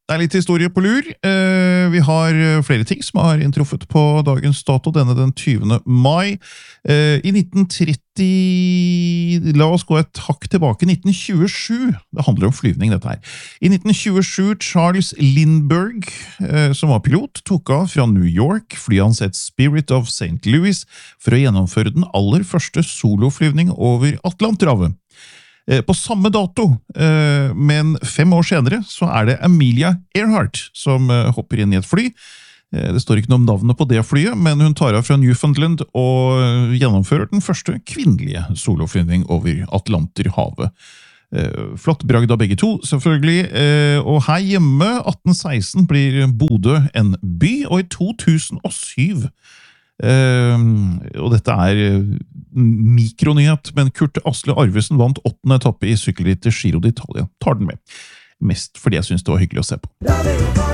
det litt historie på lur. Vi har flere ting som har inntruffet på dagens dato, denne den 20. mai. I 1930, la oss gå et hakk tilbake, 1927, det handler om flyvning dette her. I 1927, Charles Lindbergh, som var pilot, tok av fra New York, flyet hans het Spirit of St. Louis, for å gjennomføre den aller første soloflyvning over Atlanterhavet. På samme dato, men 5 år senere, så det Amelia Earhart som hopper inn i et fly. Det står ikke noe om navnet på det flyet, men hun tar av fra Newfoundland og gjennomfører den første kvinnelige soloflyvning over Atlanterhavet. Flott bragd av begge to, selvfølgelig. Og her hjemme, 1816, blir Bodø en by, og i 2007 og dette mikronyhet, men Kurt Asle Arvesen vant 8. etappe i sykkelrittet Giro d'Italia. Tar den med. Mest fordi jeg synes det var hyggelig å se på.